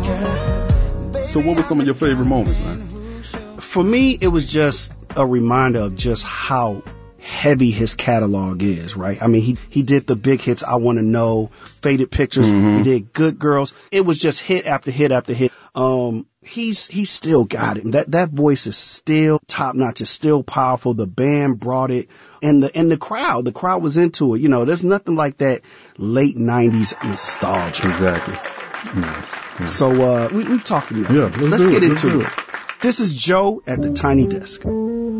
So what were some of your favorite moments, man? For me, it was just a reminder of just how heavy his catalog is, right? I mean, he did the big hits, I Want to Know, Faded Pictures. He did Good Girls. It was just hit after hit after hit. He's still got it. That voice is still top notch. It's still powerful. The band brought it, and the crowd was into it. You know, there's nothing like that late 90s nostalgia. Exactly. Yeah. So we've talked about it. Yeah, Let's get into it. This is Joe at the Tiny Desk.